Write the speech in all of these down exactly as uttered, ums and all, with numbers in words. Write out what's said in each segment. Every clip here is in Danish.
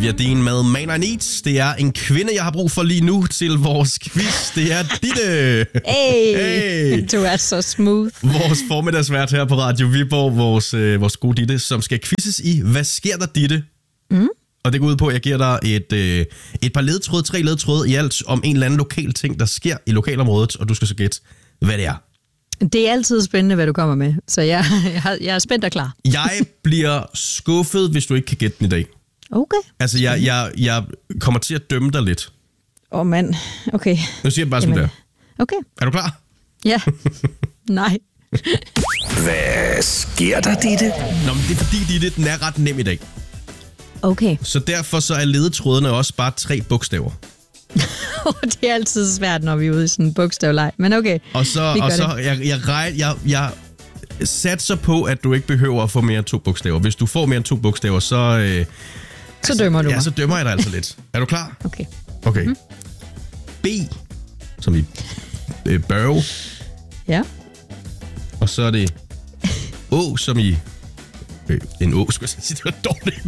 Olivia Dean med Man I Need. Det er en kvinde, jeg har brug for lige nu til vores quiz. Det er Ditte. Hey, hey. Du er så smooth. Vores formiddagsvært her på Radio Viborg, vores, øh, vores gode Ditte, som skal quizzes i, hvad sker der, Ditte? Mm. Og det går ud på, at jeg giver dig et, øh, et par ledtråde, tre ledtråde i alt, om en eller anden lokal ting, der sker i lokalområdet, og du skal så gætte, hvad det er. Det er altid spændende, hvad du kommer med, så jeg, jeg, jeg er spændt og klar. Jeg bliver skuffet, hvis du ikke kan gætte den i dag. Okay. Altså, jeg, jeg, jeg kommer til at dømme dig lidt. Åh oh, mand, okay. Nu siger jeg bare, som det er. Okay. Er du klar? Ja. Nej. Hvad sker der, Ditte? Nå, men det er fordi, Ditte, den er ret nem i dag. Okay. Så derfor så er ledetrådene også bare tre bogstaver. Det er altid svært, når vi er ude i sådan en bogstavleg, men okay. Og så, og så jeg, jeg, jeg, jeg, jeg satser på, at du ikke behøver at få mere end to bogstaver. Hvis du får mere end to bogstaver, så... Øh, så dømmer altså, du ja, mig. så dømmer jeg dig altså lidt. Er du klar? Okay. Okay. Mm. B, som i øh, børge. Ja. Og så er det Å, som i... Øh, en å, skulle jeg sige, det var dårligt.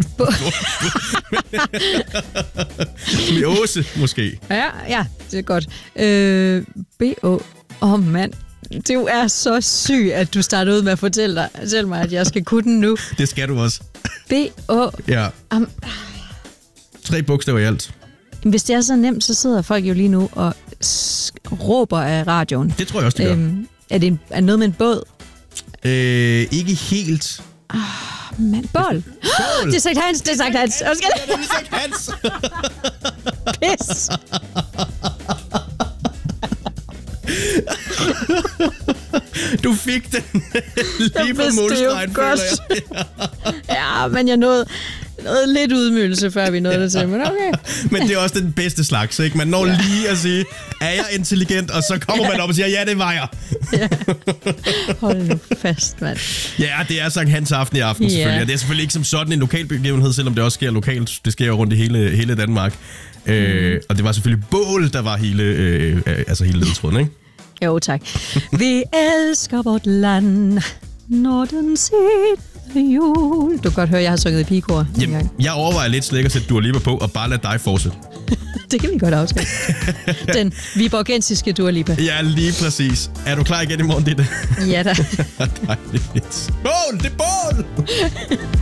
Som i Åse, måske. Ja, ja, det er godt. Øh, B O Åh, oh, mand. Du er så syg, at du starter ud med at fortælle, dig, fortælle mig, at jeg skal kunne den nu. Det skal du også. B O Ja. Um, Tre bogstaver i alt. Hvis det er så nemt, så sidder folk jo lige nu og råber af radioen. Det tror jeg også, det gør. Øhm, er det en, er noget med en båd? Øh, ikke helt. Ah, mand. Bål. Bål. Det er sagt Hans, det er sagt Hans. Ja, det er sagt Hans. Pis. Du fik den lige på målstregen, føler jeg. Ja, men jeg nåede, nåede lidt udmyldelse, før vi nåede det til, men okay. Men det er også den bedste slags, ikke? Man når ja. lige at sige, er jeg intelligent? Og så kommer ja. man op og siger, ja, det var jeg. Ja. Hold nu fast, mand. Ja, det er Sankt Hans aften i aften, selvfølgelig. Ja. Det er selvfølgelig ikke som sådan en lokal begivenhed, selvom det også sker lokalt. Det sker jo rundt i hele, hele Danmark. Mm. Øh, og det var selvfølgelig bål, der var hele, øh, altså hele ledetråden, ikke? Jo, tak. Vi elsker vort land, når den siger jul. Du kan godt høre, jeg har sunget i pigekor. Jamen, jeg overvejer lidt slet ikke at sætte Dua Lipa på, og bare lade dig fortsætte. Det kan vi godt afskrive. Den viborgensiske Dua Lipa. Ja, lige præcis. Er du klar igen i morgen, Ditte? Ja da. Dejligt. Bål! Det er bål!